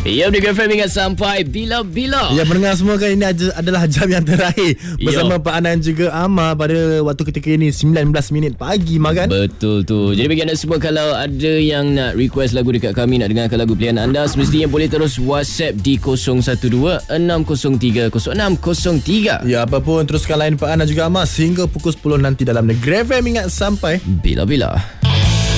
Ya, Mega FM ingat sampai bila-bila. Ya, pendengar semua, kan ini adalah jam yang terakhir bersama Pak Anan juga Amar pada waktu ketika ini 19 minit pagi, Makan. Betul tu. Jadi bagi anda semua, kalau ada yang nak request lagu dekat kami, nak dengarkan lagu pilihan anda, semestinya boleh terus WhatsApp di 012-603-0603. Ya, apapun teruskan line Pak Anan juga Amar sehingga pukul 10 nanti dalam Negeri FM ingat sampai bila-bila.